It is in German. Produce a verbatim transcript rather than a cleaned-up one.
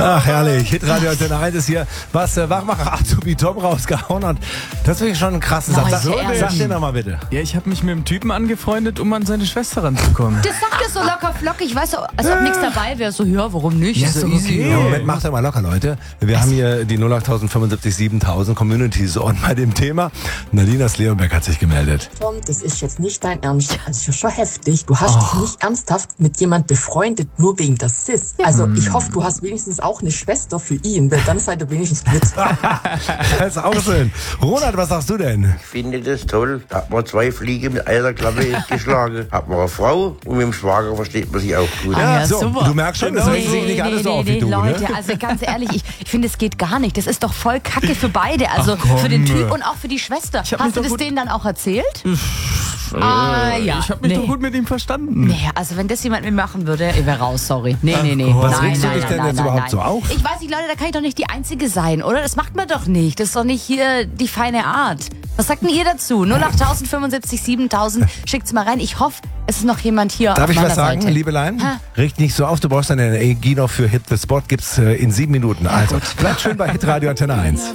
Ach, herrlich. Hitradio Antenne eins ist hier, was äh, Wachmacher Azubi Tom rausgehauen hat. Das ist wirklich schon ein krasses Satz. Sag, so sag dir nochmal bitte. Ja, ich habe mich mit dem Typen angefreundet, um an seine Schwester ranzukommen. Das sagt er so locker flockig, weißt du, als ob nichts dabei wäre. So, ja, warum nicht? Ja, Ist ist so doch easy. okay. Ja, Moment, macht doch mal locker, Leute. Wir haben hier die null acht fünfundsiebzig siebentausend Community Zone bei dem Thema. Nadine aus Leonberg hat sich gemeldet. Tom, das ist jetzt nicht dein Ernst. Das ist ja schon heftig. Du hast dich nicht ernsthaft mit jemand befreundet, nur wegen der Sis. Also ich hoffe, du hast wenigstens auch eine Schwester für ihn, weil dann seid ihr wenigstens quitt. Das ist auch schön. Ronald, was sagst du denn? Ich finde das toll. Da hat man zwei Fliegen mit einer Klappe geschlagen. Hat man eine Frau und mit dem Schwager versteht man sich auch gut. Ah, ja, so, super. du merkst schon, das Nee, hört sich nicht nee, alles so nee, auf nee, wie du, Leute, ne? also ganz ehrlich, ich, ich finde, es geht gar nicht. Das ist doch voll Kacke für beide. Also für den Typ und auch für die Schwester. hab mich Hast du doch das gut- denen dann auch erzählt? Ah, ja. Ich habe mich Nee. doch gut mit ihm verstanden. Nee, also wenn das jemand mit mir machen würde, ich wäre raus, sorry. Nee, nee, nee. Was nein, regst du nein, dich nein, denn nein, jetzt nein, überhaupt nein. so auf? Ich weiß nicht, Leute, da kann ich doch nicht die Einzige sein, oder? Das macht man doch nicht. Das ist doch nicht hier die feine Art. Was sagt denn ihr dazu? null acht fünfundsiebzig siebentausend, schickt's mal rein. Ich hoffe, es ist noch jemand hier Darf auf ich meiner was sagen, Seite. Liebelein? Ha? Richt nicht so auf, du brauchst eine Energie noch für Hit the Spot. Gibt's äh, in sieben Minuten. Also, bleibt schön bei Hitradio Antenne eins.